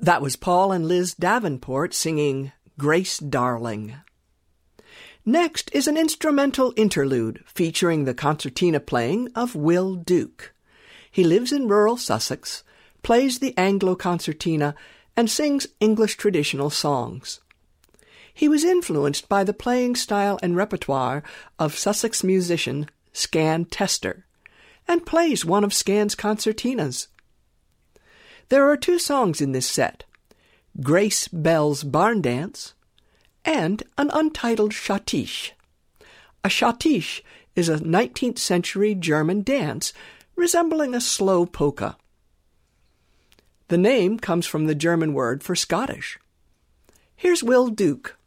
That was Paul and Liz Davenport singing Grace Darling. Next is an instrumental interlude featuring the concertina playing of Will Duke. He lives in rural Sussex, plays the Anglo concertina, and sings English traditional songs. He was influenced by the playing style and repertoire of Sussex musician Scan Tester, and plays one of Scan's concertinas. There are 2 songs in this set, Grace Bell's Barn Dance and an untitled schottische. A schottische is a 19th century German dance resembling a slow polka. The name comes from the German word for Scottish. Here's Will Duke